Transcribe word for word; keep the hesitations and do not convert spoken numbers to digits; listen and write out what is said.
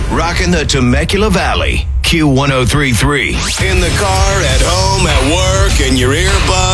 Rocking the Temecula Valley. Q one oh three point three. In the car, at home, at work, in your earbuds.